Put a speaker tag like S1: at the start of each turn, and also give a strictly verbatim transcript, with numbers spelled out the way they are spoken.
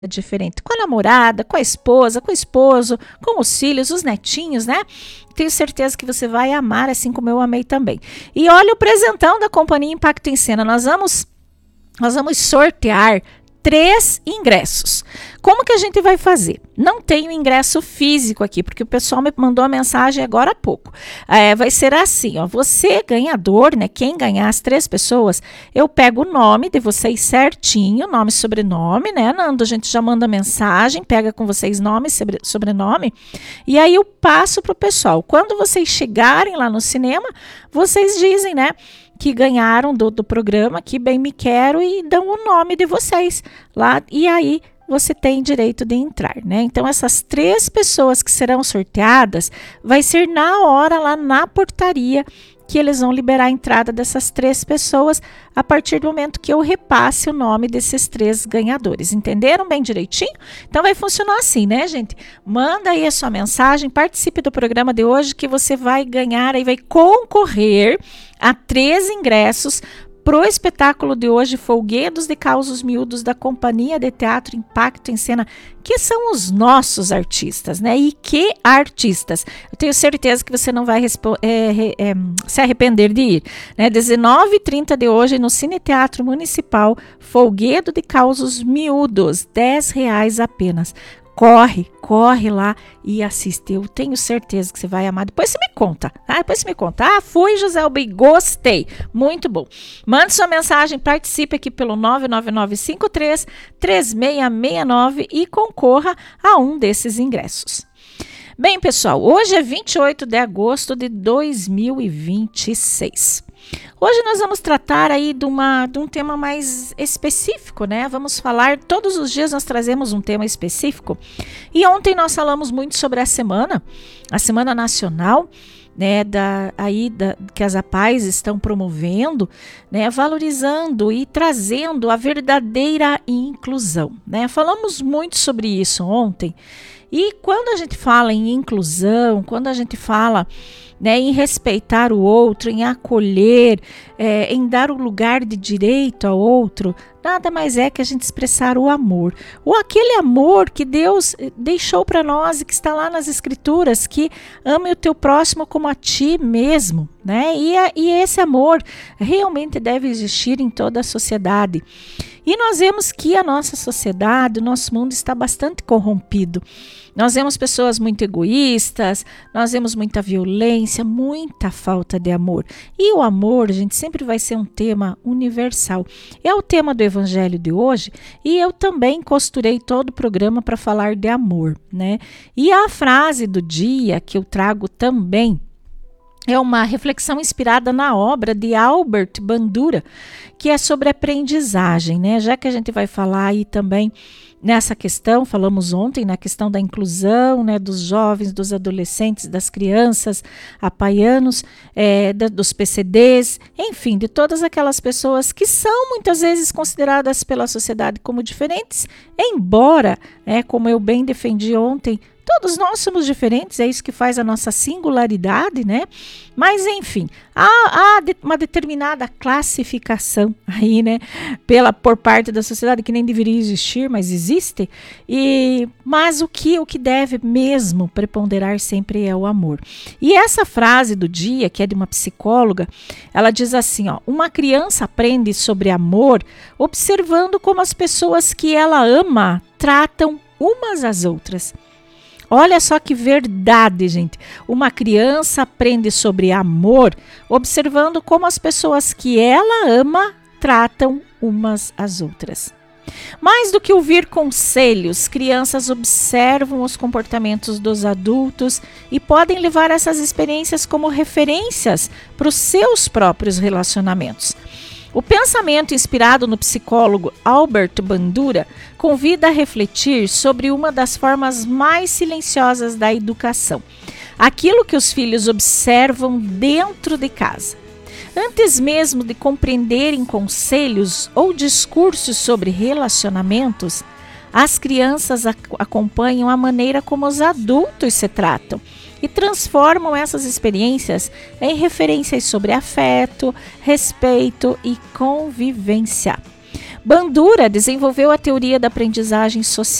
S1: diferente, com a namorada, com a esposa, com o esposo, com os filhos, os netinhos, né? Tenho certeza que você vai amar, assim como eu amei também. E olha o presentão da Companhia Impacto em Cena. Nós vamos, nós vamos sortear três ingressos. Como que a gente vai fazer? Não tem o ingresso físico aqui, porque o pessoal me mandou a mensagem agora há pouco. É, vai ser assim, ó, você ganhador, né, quem ganhar as três pessoas, eu pego o nome de vocês certinho, nome e sobrenome, né, Nando? A gente já manda mensagem, pega com vocês nome e sobrenome, e aí eu passo para o pessoal. Quando vocês chegarem lá no cinema, vocês dizem, né, que ganharam do, do programa, que bem me quero, e dão o nome de vocês lá, e aí você tem direito de entrar, né? Então, essas três pessoas que serão sorteadas, vai ser na hora lá na portaria que eles vão liberar a entrada dessas três pessoas a partir do momento que eu repasse o nome desses três ganhadores. Entenderam bem direitinho? Então vai funcionar assim, né, gente? Manda aí a sua mensagem, participe do programa de hoje que você vai ganhar e vai concorrer a três ingressos pro espetáculo de hoje, Folguedos de Causos Miúdos, da Companhia de Teatro Impacto em Cena, que são os nossos artistas, né? E que artistas! Eu tenho certeza que você não vai é, é, se arrepender de ir, né? dezenove e trinta de hoje no Cine Teatro Municipal, Folguedo de Causos Miúdos, dez reais apenas. Corre, corre lá e assiste. Eu tenho certeza que você vai amar. Depois você me conta. Ah, depois você me conta. Ah, fui, José Albi, gostei. Muito bom. Mande sua mensagem, participe aqui pelo nove nove nove cinco três três seis seis nove e concorra a um desses ingressos. Bem, pessoal, hoje é vinte e oito de agosto de dois mil e vinte e seis. Hoje nós vamos tratar aí de, uma, de um tema mais específico, né? Vamos falar, todos os dias nós trazemos um tema específico. E ontem nós falamos muito sobre a semana, a Semana Nacional, né, da, aí da, que as A P A Es estão promovendo, né, valorizando e trazendo a verdadeira inclusão, né? Falamos muito sobre isso ontem. E quando a gente fala em inclusão, quando a gente fala, né, em respeitar o outro, em acolher, é, em dar o lugar de direito ao outro, nada mais é que a gente expressar o amor. Ou aquele amor que Deus deixou para nós e que está lá nas Escrituras, que ame o teu próximo como a ti mesmo, né? E, a, e esse amor realmente deve existir em toda a sociedade. E nós vemos que a nossa sociedade, o nosso mundo está bastante corrompido. Nós vemos pessoas muito egoístas, nós vemos muita violência, muita falta de amor. E o amor, gente, sempre vai ser um tema universal. É o tema do Evangelho de hoje e eu também costurei todo o programa para falar de amor, né? E a frase do dia que eu trago também é uma reflexão inspirada na obra de Albert Bandura, que é sobre aprendizagem, né? Já que a gente vai falar aí também nessa questão, falamos ontem na questão da inclusão, né, dos jovens, dos adolescentes, das crianças, apaianos, é, da, dos P C Ds, enfim, de todas aquelas pessoas que são muitas vezes consideradas pela sociedade como diferentes, embora, né, como eu bem defendi ontem, todos nós somos diferentes, é isso que faz a nossa singularidade, né? Mas, enfim, há, há de, uma determinada classificação aí, né? Pela, por parte da sociedade que nem deveria existir, mas existe. E, mas o que, o que deve mesmo preponderar sempre é o amor. E essa frase do dia, que é de uma psicóloga, ela diz assim, ó, uma criança aprende sobre amor observando como as pessoas que ela ama tratam umas às outras. Olha só que verdade, gente. Uma criança aprende sobre amor observando como as pessoas que ela ama tratam umas às outras. Mais do que ouvir conselhos, crianças observam os comportamentos dos adultos e podem levar essas experiências como referências para os seus próprios relacionamentos. O pensamento inspirado no psicólogo Albert Bandura convida a refletir sobre uma das formas mais silenciosas da educação, aquilo que os filhos observam dentro de casa. Antes mesmo de compreenderem conselhos ou discursos sobre relacionamentos, as crianças ac- acompanham a maneira como os adultos se tratam e transformam essas experiências em referências sobre afeto, respeito e convivência. Bandura desenvolveu a teoria da aprendizagem social.